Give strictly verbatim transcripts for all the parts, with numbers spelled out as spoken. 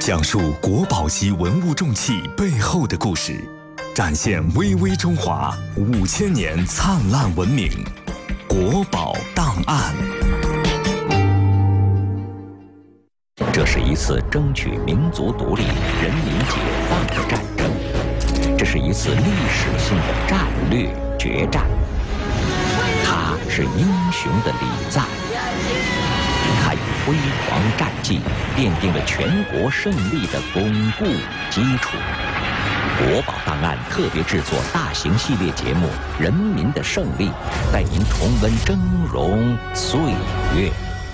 讲述国宝级文物重器背后的故事，展现巍巍中华五千年灿烂文明。国宝档案。 这是一次争取民族独立、人民解放的战争，这是一次历史性的战略决战。他是英雄的礼赞，他以辉煌战绩奠定了全国胜利的巩固基础。国宝档案特别制作大型系列节目《人民的胜利》，带您重温峥嵘岁月。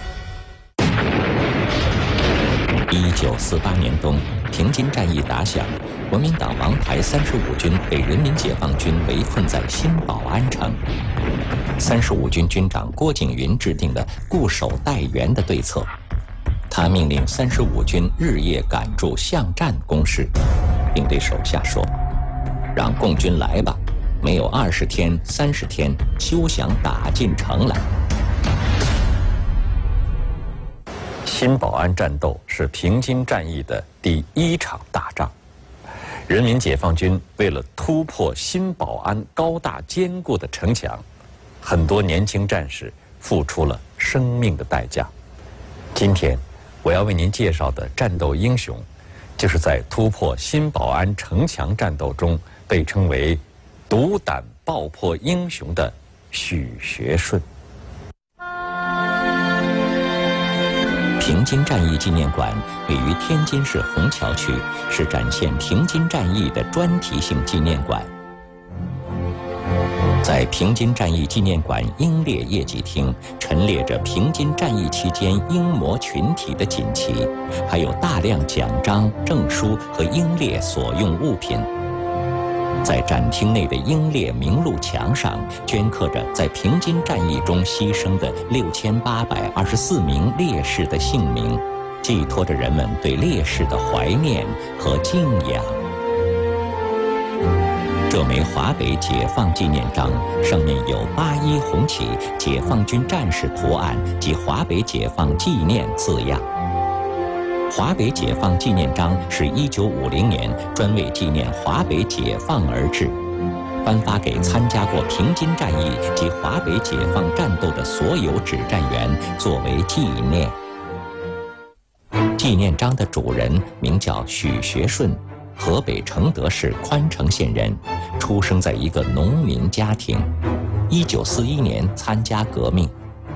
一九四八年冬，平津战役打响，国民党王牌三十五军被人民解放军围困在新保安城。三十五军军长郭景云制定了固守待援的对策，他命令三十五军日夜赶筑巷战工事，并对手下说：“让共军来吧，没有二十天、三十天，休想打进城来。”新保安战斗是平津战役的第一场大仗。人民解放军为了突破新保安高大坚固的城墙，很多年轻战士付出了生命的代价。今天我要为您介绍的战斗英雄，就是在突破新保安城墙战斗中被称为独胆爆破英雄的许学顺。平津战役纪念馆位于天津市虹桥区，是展现平津战役的专题性纪念馆。在平津战役纪念馆英烈业绩厅陈列着平津战役期间英模群体的锦旗，还有大量奖章、证书和英烈所用物品。在展厅内的英烈名录墙上镌刻着在平津战役中牺牲的六千八百二十四名烈士的姓名，寄托着人们对烈士的怀念和敬仰。这枚华北解放纪念章上面有八一红旗、解放军战士图案及华北解放纪念字样。华北解放纪念章是一九五零年专为纪念华北解放而制，颁发给参加过平津战役及华北解放战斗的所有指战员作为纪念。纪念章的主人名叫许学顺，河北承德市宽城县人，出生在一个农民家庭。一九四一年参加革命。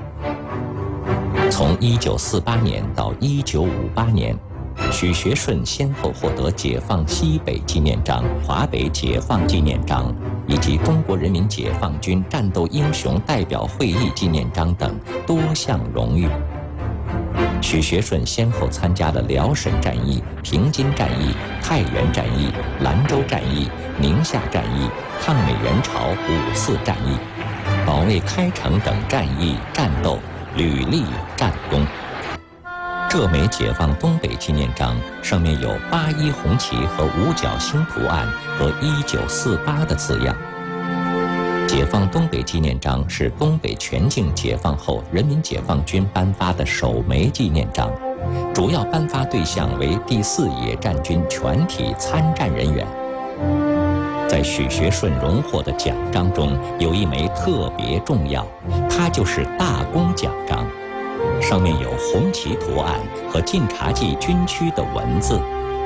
从一九四八年到一九五八年，许学顺先后获得解放西北纪念章、华北解放纪念章以及中国人民解放军战斗英雄代表会议纪念章等多项荣誉。许学顺先后参加了辽沈战役、平津战役、太原战役、兰州战役、宁夏战役、抗美援朝五次战役，保卫开城等战役战斗屡立战功。这枚解放东北纪念章上面有八一红旗和五角星图案和一九四八的字样。解放东北纪念章是东北全境解放后人民解放军颁发的首枚纪念章，主要颁发对象为第四野战军全体参战人员。在许学顺荣获的奖章中，有一枚特别重要，它就是大功奖章，上面有红旗图案和晋察冀军区的文字。